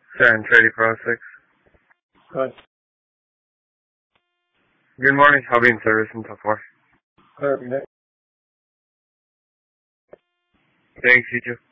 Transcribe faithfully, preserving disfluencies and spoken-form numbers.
Seven thirty Pro six. Good. Good morning. I'll be in service until four. Clear every day. Thanks, you too.